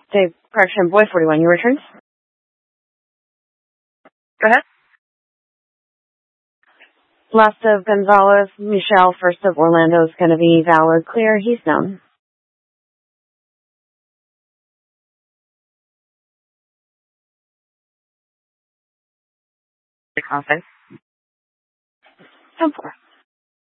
Dave, correction, Boy 41, your returns? Go ahead. Last of Gonzalez, Michelle, first of Orlando is going to be valid clear. He's known. Confidence. 10-4.